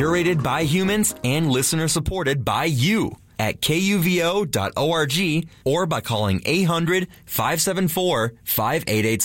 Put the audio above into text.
curated by humans and listener supported by you at kuvo.org or by calling 800-574-5886.